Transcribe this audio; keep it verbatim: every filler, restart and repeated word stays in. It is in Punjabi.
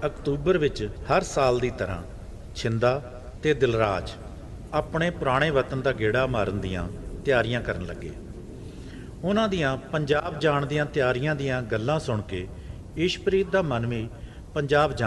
ਅਕਤੂਬਰ ਵਿੱਚ ਹਰ ਸਾਲ ਦੀ ਤਰ੍ਹਾਂ ਛਿੰਦਾ ਤੇ ਦਿਲਰਾਜ ਆਪਣੇ ਪੁਰਾਣੇ ਵਤਨ ਦਾ ਗੇੜਾ ਮਾਰਨ ਦੀਆਂ ਤਿਆਰੀਆਂ ਕਰਨ ਲੱਗੇ। ਉਹਨਾਂ ਦੀਆਂ ਪੰਜਾਬ ਜਾਣ ਦੀਆਂ ਤਿਆਰੀਆਂ ਦੀਆਂ ਗੱਲਾਂ ਸੁਣ ਕੇ ਈਸ਼ਪ੍ਰੀਤ ਦਾ ਮਨ ਵੀ ਪੰਜਾਬ ਜਾਣ